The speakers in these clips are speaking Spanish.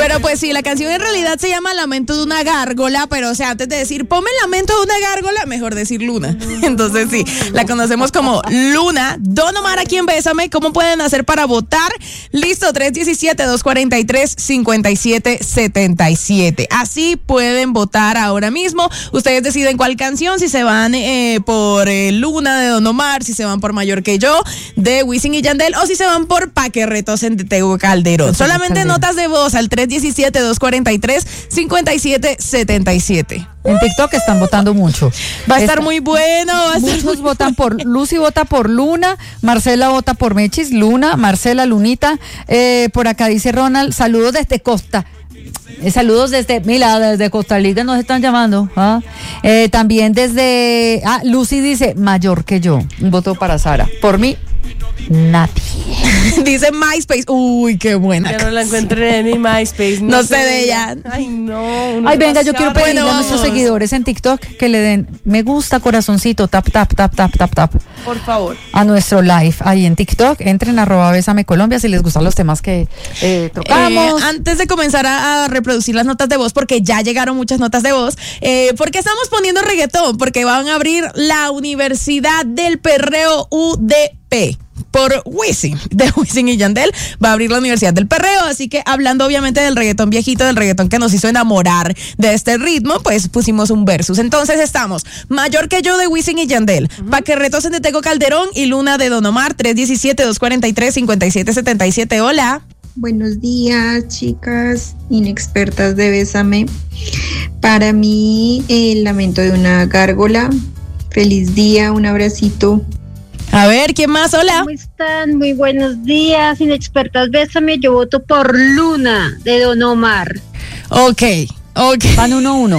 Pero pues sí, la canción en realidad se llama Lamento de una gárgola, pero o sea, antes de decir ponme el lamento de una gárgola, mejor decir Luna. Entonces sí, la conocemos como Luna. Don Omar aquí en Bésame. ¿Cómo pueden hacer para votar? Listo, 317-243-5777. Así pueden votar ahora mismo. Ustedes deciden cuál canción, si se van por Luna de Don Omar, si se van por Mayor que yo de Wisin y Yandel, o si se van por Pa' que retosen de Tego Calderón. Solamente notas de voz al 317-243-5777. En TikTok están votando mucho. Va a estar muy bueno. Muchos votan por Lucy, vota por Luna, Marcela vota por Mechis, Luna, Marcela, Lunita. Por acá dice Ronald, saludos desde Costa. Saludos desde Costa Rica nos están llamando. También desde Lucy dice Mayor que yo. Un voto para Sara. Por mí, nadie. Dice MySpace. Uy, qué buena. Ya no la encontré en mi MySpace. No sé de ella. Ay, no. Ay, venga, yo quiero pedirle a nuestros seguidores en TikTok que le den me gusta, corazoncito, tap, tap, tap, tap, tap, tap. Por favor. A nuestro live ahí en TikTok. Entren @Bésame Colombia si les gustan los temas que tocamos. Antes de comenzar a reproducir las notas de voz, porque ya llegaron muchas notas de voz, porque estamos poniendo reggaetón, porque van a abrir la Universidad del Perreo UDP. Por Wisin, de Wisin y Yandel, va a abrir la Universidad del Perreo, así que hablando obviamente del reggaetón viejito, del reggaetón que nos hizo enamorar de este ritmo, pues pusimos un versus. Entonces estamos Mayor que yo de Wisin y Yandel, Pa' que retosen de Tego Calderón y Luna de Don Omar, 317-243-5777. Hola. Buenos días, chicas inexpertas de Bésame. Para mí, el lamento de una gárgola. Feliz día, un abracito. A ver, ¿quién más? Hola. ¿Cómo están? Muy buenos días, inexpertas. Bésame, yo voto por Luna de Don Omar. Ok. Van 1-1.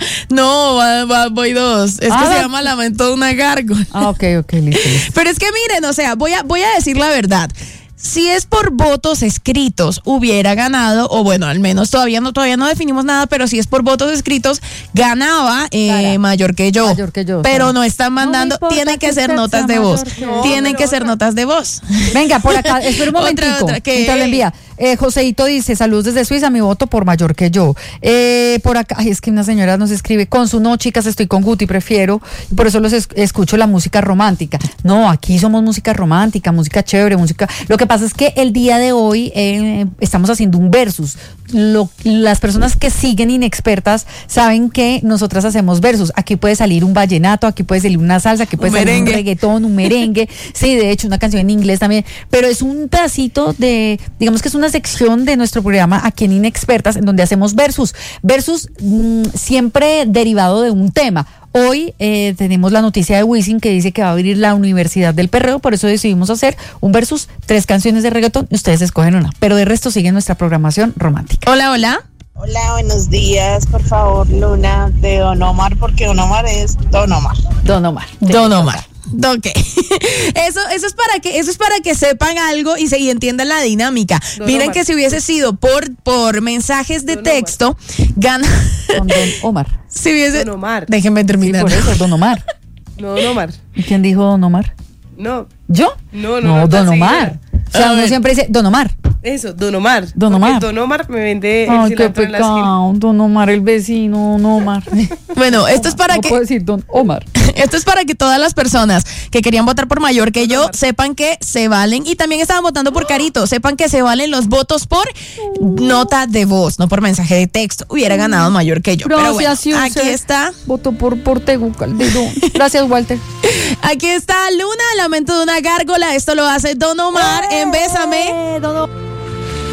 No, voy 2. Es que se llama Lamento de una gárgola. Ok, listo. Pero es que miren, o sea, voy a decir la verdad. Si es por votos escritos, hubiera ganado, o bueno, al menos todavía no definimos nada, pero si es por votos escritos, ganaba Mayor que yo. Pero no están mandando, tienen que ser notas de voz. Tienen que ser notas de voz. Venga, por acá, espera un momentico. Otra que lo envía. Joseito dice, saludos desde Suiza, mi voto por Mayor que yo. Por acá, es que una señora nos escribe, con su no, chicas, estoy con Guti, prefiero, y por eso los escucho la música romántica. No, aquí somos música romántica, música chévere, música. Lo que pasa es que el día de hoy estamos haciendo un versus. Las personas que siguen inexpertas saben que nosotras hacemos versus. Aquí puede salir un vallenato, aquí puede salir una salsa, aquí puede salir un reggaetón, un merengue. Sí, de hecho, una canción en inglés también. Pero es un pedacito de, digamos que es una sección de nuestro programa aquí en Inexpertas, en donde hacemos versus. Versus siempre derivado de un tema. Hoy tenemos la noticia de Wisin que dice que va a abrir la Universidad del Perreo, por eso decidimos hacer un versus 3 canciones de reggaetón y ustedes escogen una, pero de resto siguen nuestra programación romántica. Hola. Hola, buenos días, por favor, Luna de Don Omar, porque Don Omar es Don Omar. Don Omar. Ok. Eso es para que sepan algo y entiendan la dinámica. Miren que si hubiese sido por mensajes de texto, gana Don Omar. Si hubiese Don Omar. Déjenme terminar. Sí, por eso, Don Omar. No, Don Omar. ¿Y quién dijo Don Omar? No. ¿Yo? No, Don Omar. O sea, uno siempre dice Don Omar. Eso, Don Omar. Don Omar. Don Omar me vende el cilantro cilantro en la esquina. Don Omar, el vecino, Don Omar. Bueno, esto es para no que... puedo decir Don Omar. Esto es para que todas las personas que querían votar por Mayor que yo sepan que se valen, y también estaban votando por Carito, sepan que se valen los votos por nota de voz, no por mensaje de texto. Hubiera ganado Mayor que yo. Gracias, pero bueno, aquí está. Voto por Tego Calderón. Gracias, Walter. Aquí está Luna, Lamento de una gárgola. Esto lo hace Don Omar en Bésame.